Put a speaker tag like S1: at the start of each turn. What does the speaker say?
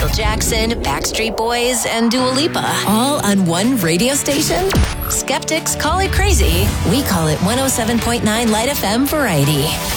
S1: Michael Jackson, Backstreet Boys, and Dua Lipa. All on one radio station? Skeptics call it crazy. We call it 107.9 Light FM Variety.